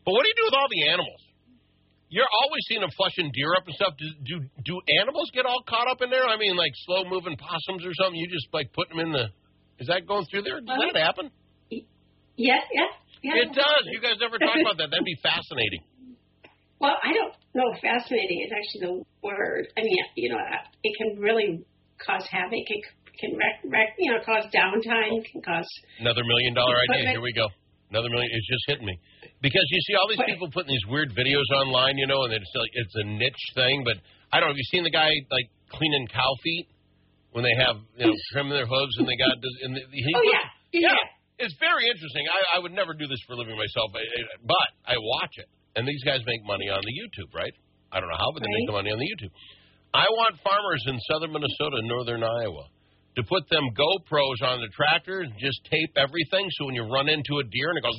But what do you do with all the animals? You're always seeing them flushing deer up and stuff. Do animals get all caught up in there? I mean, like slow-moving possums or something? You just, like, put them in the... Is that going through there? Does that happen? Yeah. It does. You guys never talk about that. That'd be fascinating. Well, I don't know if fascinating is actually the word. I mean, it can really cause havoc. It can cause downtime. Can cause... Another $1 million idea. Here we go. Another $1 million. It's just hitting me. Because you see all these people putting these weird videos online, and it's a niche thing. But I don't know. Have you seen the guy, like, cleaning cow feet when they have, trimming their hooves and they got... Yeah. It's very interesting. I would never do this for a living myself, but I watch it. And these guys make money on the YouTube, right? I don't know how, but they make the money on the YouTube. I want farmers in southern Minnesota and northern Iowa to put them GoPros on the tractor and just tape everything so when you run into a deer and it goes...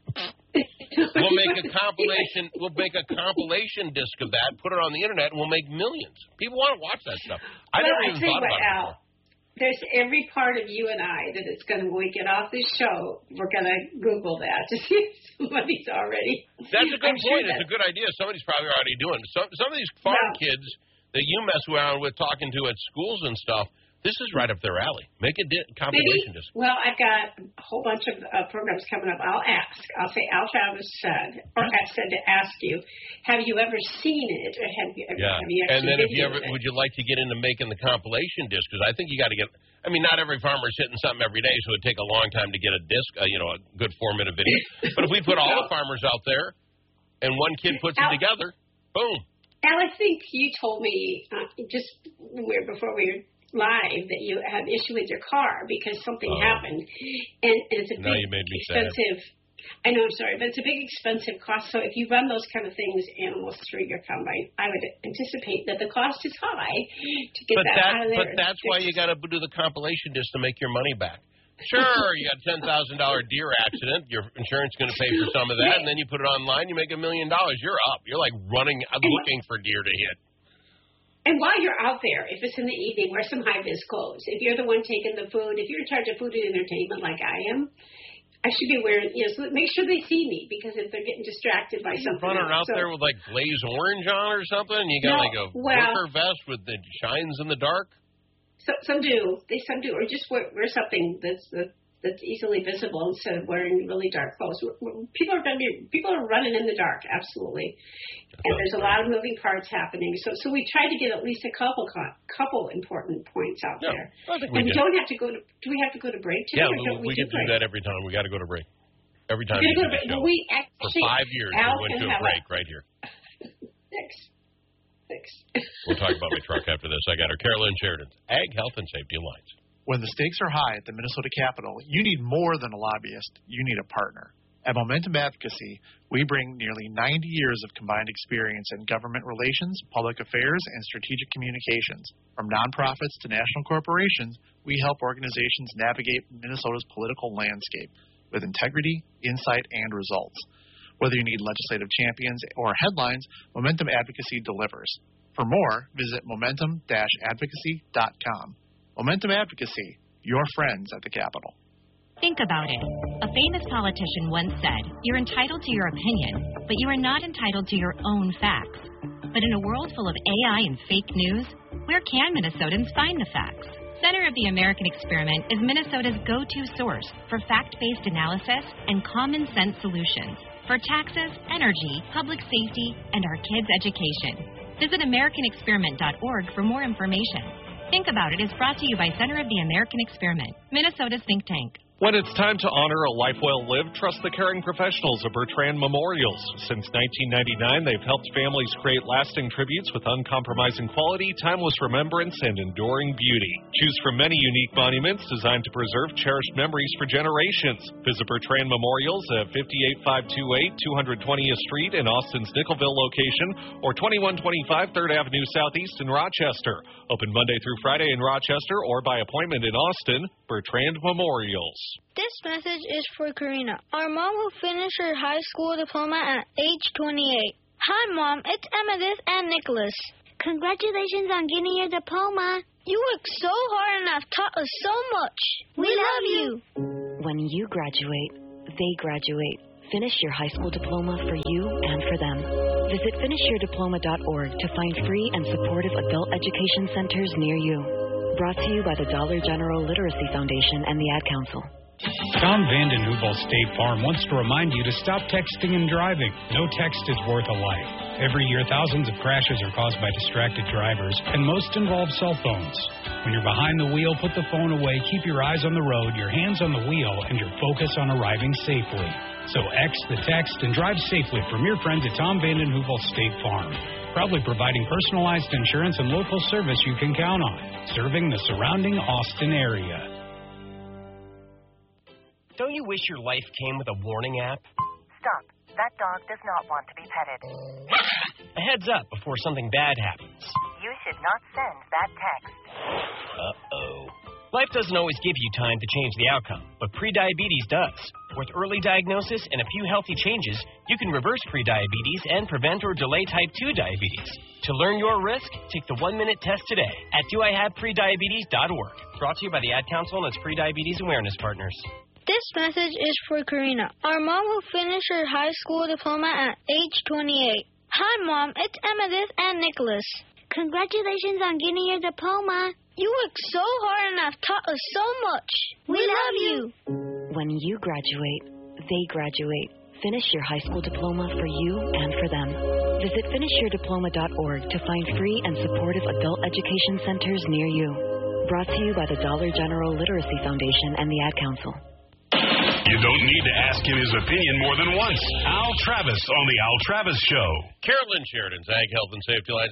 We'll make a compilation. We'll make a compilation disc of that, put it on the internet, and we'll make millions. People want to watch that stuff. I never even thought about it before. There's every part of you and I that it's going to, when we get off this show, we're going to Google that to see if somebody's already. That's a good point. It's a good idea. Somebody's probably already doing it. Some of these farm kids that you mess around with talking to at schools and stuff, this is right up their alley. Make a compilation disc. Well, I've got a whole bunch of programs coming up. I'll ask. I'll say, Al Travis said, or I said to ask you, have you ever seen it? Or have you and then would you like to get into making the compilation disc? Because I think you got to get, I mean, not every farmer's hitting something every day, so it would take a long time to get a disc, a good 4-minute video. But if we put all the farmers out there and one kid puts it together, boom. Al, I think you told me just before we were live that you had an issue with your car because something happened, and it's a big expensive. I know, I'm sorry, but it's a big expensive cost. So if you run those kind of animals through your combine, I would anticipate that the cost is high to get out of there. But that's why you got to do the compilation disc to make your money back. Sure, you got $10,000 deer accident. Your insurance going to pay for some of that, and then you put it online, you make $1 million. You're up. You're like running, looking for deer to hit. And while you're out there, if it's in the evening, wear some high-vis clothes. If you're the one taking the food, if you're in charge of food and entertainment like I am, I should be wearing, so make sure they see me, because if they're getting distracted by something running out there with, like, blaze orange on or something, and you got, a worker vest with that shines in the dark? Some do. Some do. Or just wear something that's easily visible instead of wearing really dark clothes. People are running in the dark, absolutely. And there's a lot of moving parts happening. So we try to get at least a couple important points out there. I think we do. Don't have to go to. Do we have to go to break today? Yeah, we can do that every time. We got to go to break. Every time we do the show. For 5 years, we went to a break right here. Thanks. We'll talk about my truck after this. I got her. Carolyn Sheridan, Ag, Health, and Safety Alliance. When the stakes are high at the Minnesota Capitol, you need more than a lobbyist. You need a partner. At Momentum Advocacy, we bring nearly 90 years of combined experience in government relations, public affairs, and strategic communications. From nonprofits to national corporations, we help organizations navigate Minnesota's political landscape with integrity, insight, and results. Whether you need legislative champions or headlines, Momentum Advocacy delivers. For more, visit momentum-advocacy.com. Momentum Advocacy, your friends at the Capitol. Think about it. A famous politician once said, "You're entitled to your opinion, but you are not entitled to your own facts." But in a world full of AI and fake news, where can Minnesotans find the facts? Center of the American Experiment is Minnesota's go-to source for fact-based analysis and common-sense solutions for taxes, energy, public safety, and our kids' education. Visit AmericanExperiment.org for more information. Think About It is brought to you by Center of the American Experiment, Minnesota's think tank. When it's time to honor a life well lived, trust the caring professionals of Bertrand Memorials. Since 1999, they've helped families create lasting tributes with uncompromising quality, timeless remembrance, and enduring beauty. Choose from many unique monuments designed to preserve cherished memories for generations. Visit Bertrand Memorials at 58528 220th Street in Austin's Nickelville location, or 2125 3rd Avenue Southeast in Rochester. Open Monday through Friday in Rochester or by appointment in Austin. Bertrand Memorials. This message is for Karina, our mom who finished her high school diploma at age 28. Hi, Mom. It's Amethyst and Nicholas. Congratulations on getting your diploma. You worked so hard and have taught us so much. We love you. When you graduate, they graduate. Finish your high school diploma for you and for them. Visit finishyourdiploma.org to find free and supportive adult education centers near you. Brought to you by the Dollar General Literacy Foundation and the Ad Council. Tom Vanden Heuvel State Farm wants to remind you to stop texting and driving. No text is worth a life. Every year, thousands of crashes are caused by distracted drivers, and most involve cell phones. When you're behind the wheel, put the phone away, keep your eyes on the road, your hands on the wheel, and your focus on arriving safely. So X the text and drive safely from your friends at Tom Vanden Heuvel State Farm. Proudly providing personalized insurance and local service you can count on. Serving the surrounding Austin area. Don't you wish your life came with a warning app? Stop. That dog does not want to be petted. A heads up before something bad happens. You should not send that text. Uh-oh. Life doesn't always give you time to change the outcome, but prediabetes does. With early diagnosis and a few healthy changes, you can reverse prediabetes and prevent or delay type 2 diabetes. To learn your risk, take the 1-minute test today at doihaveprediabetes.org. Brought to you by the Ad Council and its Prediabetes Awareness Partners. This message is for Karina, our mom who finished her high school diploma at age 28. Hi, Mom. It's Amethyst and Nicholas. Congratulations on getting your diploma. You worked so hard and have taught us so much. We love you. When you graduate, they graduate. Finish your high school diploma for you and for them. Visit finishyourdiploma.org to find free and supportive adult education centers near you. Brought to you by the Dollar General Literacy Foundation and the Ad Council. You don't need to ask him his opinion more than once. Al Travis on the Al Travis Show. Carolyn Sheridan's Ag Health and Safety Lines.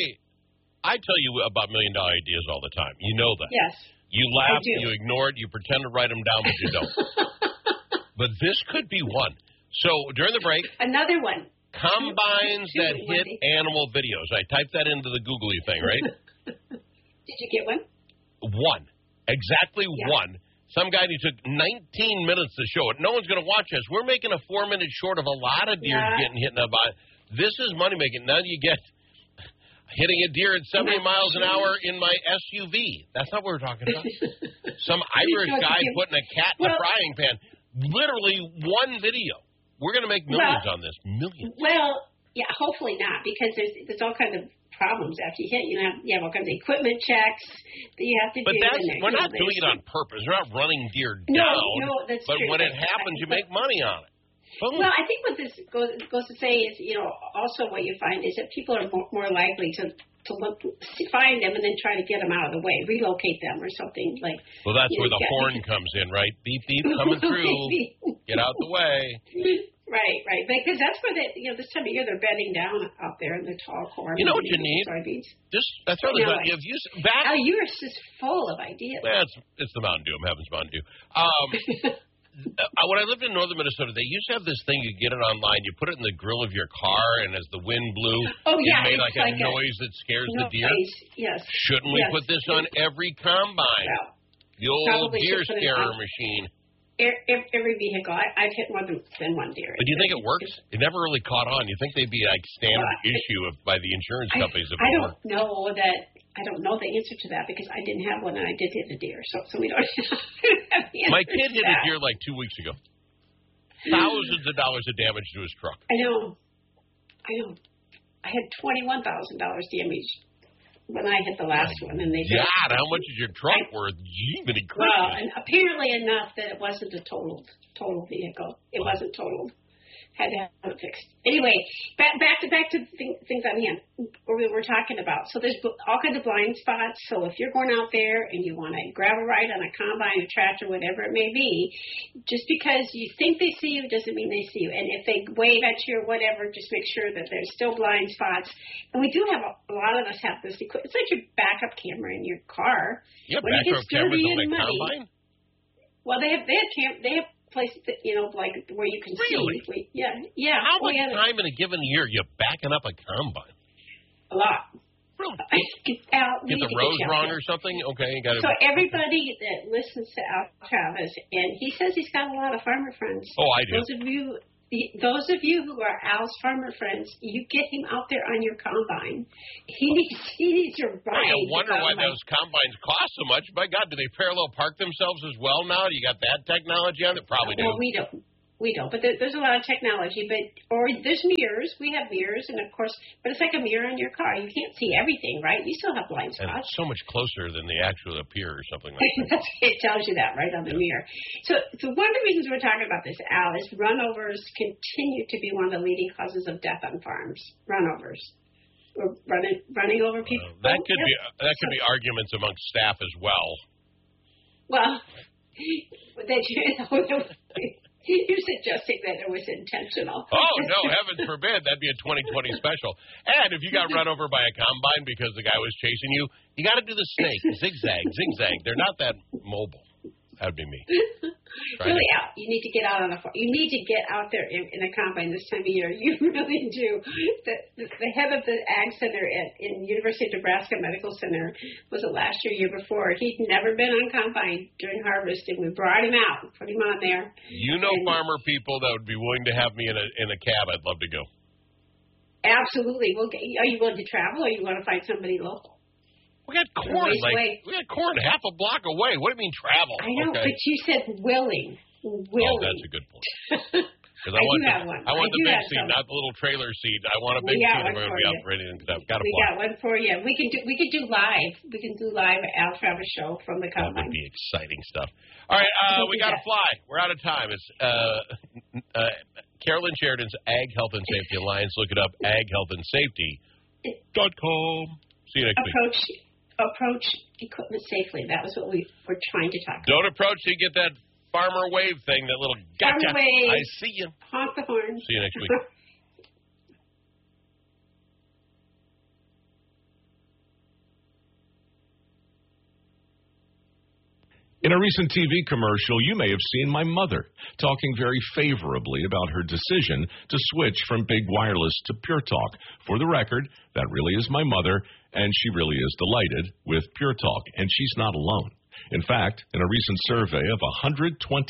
I tell you about $1 million ideas all the time. You know that. Yes. You laugh, you ignore it, you pretend to write them down, but you don't. But this could be one. So during the break, another one. Combines that hit animal videos. I typed that into the Googly thing, right? Did you get one? One. Exactly one. Some guy who took 19 minutes to show it. No one's going to watch us. We're making a 4 minute short of a lot of deer getting hit in the body. This is money making. Now you get hitting a deer at 70 miles an hour in my SUV. That's not what we're talking about. Some Irish guy putting a cat in a frying pan. Literally one video. We're going to make millions on this. Millions. Well, yeah, hopefully not, because there's all kinds of problems after you hit. You have all kinds of equipment checks that you have to do. But we're not doing it on purpose. We're not running deer down. No, that's but true. When it happens, you make money on it. Well, I think what this goes to say is, also what you find is that people are more likely to find them and then try to get them out of the way, relocate them or something like. Well, that's where the horn comes in, right? Beep, beep, coming through. Get out the way. Right. Because that's where this time of year they're bedding down out there in the tall corn. You know what you need? Soybeans. That's what you're just full of ideas. Well, it's the Mountain Dew. I'm having some Mountain Dew. When I lived in northern Minnesota, they used to have this thing. You get it online. You put it in the grill of your car, and as the wind blew, it made like a noise that scares the deer. Yes. Shouldn't we put this on every combine? Well, the old deer scarer machine. Every vehicle. I've hit more than one deer. But do you think it works? It never really caught on. You think they'd be like standard issue by the insurance companies? I don't know the answer to that because I didn't have one and I did hit a deer, so we don't have the answer. My kid hit a deer like 2 weeks ago. Thousands of dollars of damage to his truck. I know. I had $21,000 damage when I hit the last one, and God, how much is your truck worth? Jiminy Christmas. Well, and apparently enough that it wasn't a total vehicle. It wasn't totaled. Had to have it fixed. Anyway, back to things on hand. We were talking about. So there's all kinds of blind spots. So if you're going out there and you want to grab a ride on a combine, a tractor, whatever it may be, just because you think they see you doesn't mean they see you. And if they wave at you or whatever, just make sure that there's still blind spots. And we do have a lot of us have this equipment. It's like your backup camera in your car. Yeah, backup cameras on the combine? Well, they have places that, like where you can see. Yeah. How much time in a given year are you backing up a combine? A lot. Really? Get the rows wrong or something? Okay, you got it. So everybody that listens to Al Travis, and he says he's got a lot of farmer friends. Oh, I do. Those of you who are Al's farmer friends, you get him out there on your combine. He needs your ride. I wonder why those combines cost so much. By God, do they parallel park themselves as well now? You got that technology on it? Probably do. No, we don't. We don't, but there's a lot of technology. Or there's mirrors. We have mirrors, and of course, but it's like a mirror in your car. You can't see everything, right? You still have blind spots. And it's so much closer than the actual appear or something like that. It tells you that right on the mirror. So one of the reasons we're talking about this, Al, is runovers continue to be one of the leading causes of death on farms. Runovers. Or running over people. That could be arguments amongst staff as well. Well, you're suggesting that it was intentional. Oh, no, heaven forbid. That'd be a 2020 special. And if you got run over by a combine because the guy was chasing you, you got to do the snake. Zigzag, zigzag. They're not that mobile. That'd be me. Really, Al, you need to get out on the farm. You need to get out there in a combine this time of year. You really do. The head of the Ag Center in University of Nebraska Medical Center, was it last year before? He'd never been on combine during harvest, and we brought him out, put him on there. You know, farmer people that would be willing to have me in a cab. I'd love to go. Absolutely. Are you willing to travel, or you want to find somebody local? We got corn, we got corn half a block away. What do you mean travel? I know, but you said willing. Oh, that's a good point. Because I want the big seed, not the little trailer seed. I want a big seed. We're going to be out ready to get up. We got one for you. We can do live. We can do live Al Travis show from the combine. That would be exciting stuff. All right, we got to fly. We're out of time. It's Carolyn Sheridan's Ag Health and Safety Alliance. Look it up, aghealthandsafety.com. See you next week. Approach equipment safely. That was what we were trying to talk about. Don't approach till you get that farmer wave thing, that little gotcha. Farmer wave. I see you. Honk the horn. See you next week. In a recent TV commercial, you may have seen my mother talking very favorably about her decision to switch from Big Wireless to Pure Talk. For the record, that really is my mother, and she really is delighted with Pure Talk, and she's not alone. In fact, in a recent survey of 120,000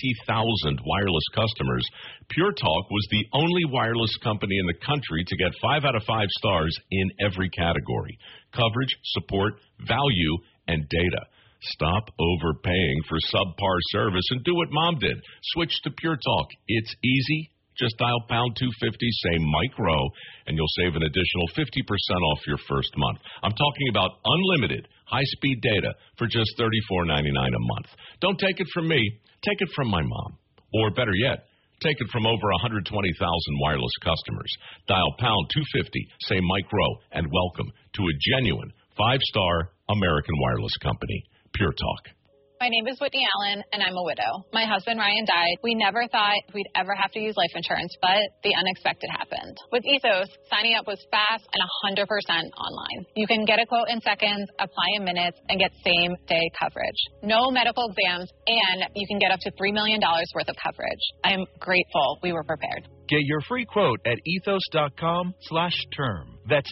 wireless customers, Pure Talk was the only wireless company in the country to get 5 out of 5 stars in every category: coverage, support, value, and data. Stop overpaying for subpar service and do what Mom did. Switch to Pure Talk. It's easy. Just dial pound 250, say Mike Rowe, and you'll save an additional 50% off your first month. I'm talking about unlimited high-speed data for just $34.99 a month. Don't take it from me. Take it from my mom. Or better yet, take it from over 120,000 wireless customers. Dial pound 250, say Mike Rowe, and welcome to a genuine 5-star American wireless company. Pure Talk. My name is Whitney Allen, and I'm a widow. My husband, Ryan, died. We never thought we'd ever have to use life insurance, but the unexpected happened. With Ethos, signing up was fast and 100% online. You can get a quote in seconds, apply in minutes, and get same-day coverage. No medical exams, and you can get up to $3 million worth of coverage. I am grateful we were prepared. Get your free quote at ethos.com/term. That's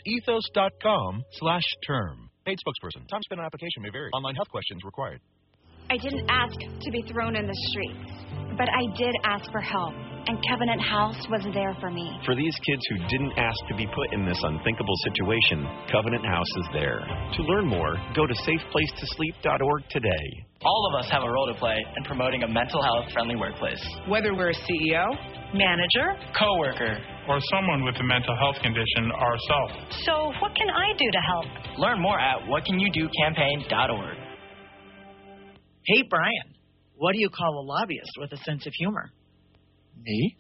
ethos.com/term. Paid spokesperson. Time spent on application may vary. Online health questions required. I didn't ask to be thrown in the streets, but I did ask for help, and Covenant House was there for me. For these kids who didn't ask to be put in this unthinkable situation, Covenant House is there. To learn more, go to safeplacetosleep.org today. All of us have a role to play in promoting a mental health-friendly workplace. Whether we're a CEO, manager, coworker, or someone with a mental health condition ourselves. So what can I do to help? Learn more at whatcanyoudocampaign.org. Hey, Brian, what do you call a lobbyist with a sense of humor? Me?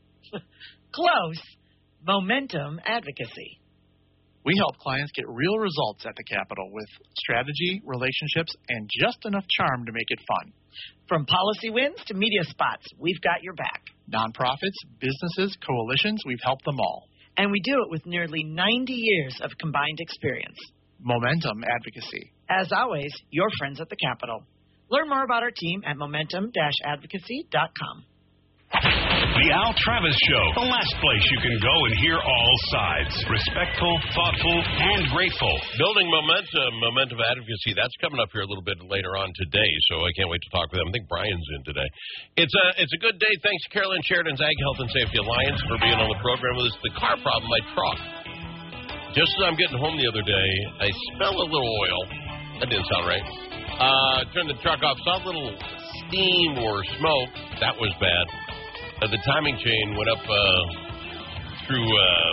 Close. Momentum Advocacy. We help clients get real results at the Capitol with strategy, relationships, and just enough charm to make it fun. From policy wins to media spots, we've got your back. Nonprofits, businesses, coalitions, we've helped them all. And we do it with nearly 90 years of combined experience. Momentum Advocacy. As always, your friends at the Capitol. Learn more about our team at momentum-advocacy.com. The Al Travis Show, the last place you can go and hear all sides. Respectful, thoughtful, and grateful. Building momentum advocacy, that's coming up here a little bit later on today, so I can't wait to talk with them. I think Brian's in today. It's a good day. Thanks to Carolyn Sheridan's Ag Health and Safety Alliance for being on the program with us. The car problem, my truck. Just as I'm getting home the other day, I smell a little oil. That didn't sound right. Turned the truck off, saw a little steam or smoke. That was bad. The timing chain went up through